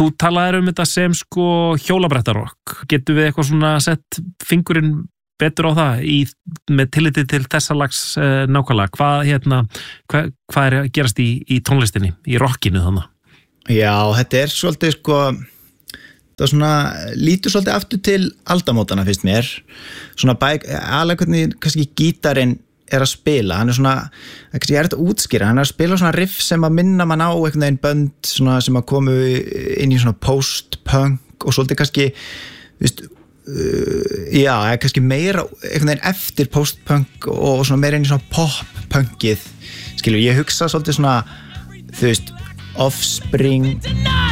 Þú talaðir þetta sem sko hjólabrettarokk. Getum við eitthvað svona sett fingurinn betur á það með tilliti til þessa lags nákvæmlega? Hvað að gerast í tónlistinni, í rockinu þannig? Já, þetta svolítið sko, það svona lítur svolítið aftur til aldamótana fyrst mér. Svona alveg hvernig kannski gítarinn að spila, hann svona, kannski þetta útskýra, hann að spila svona riff sem að minna mann á einhvern veginn bönd svona, sem að komu inn í svona post-punk og svolítið kannski, já, kannski meira einhvern veginn eftir post-punk og svona meira inn í svona pop-punkið, skilur, ég hugsa svolítið svona, Offspring